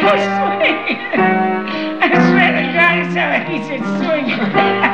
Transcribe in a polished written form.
swing. I swear to God, it's how he said swing.